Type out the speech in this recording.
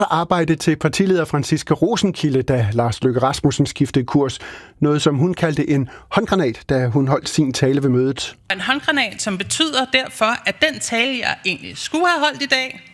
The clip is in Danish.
arbejde til partileder Franciska Rosenkilde, da Lars Løkke Rasmussen skiftede kurs. Noget, som hun kaldte en håndgranat, da hun holdt sin tale ved mødet. En håndgranat, som betyder derfor, at den tale, jeg egentlig skulle have holdt i dag,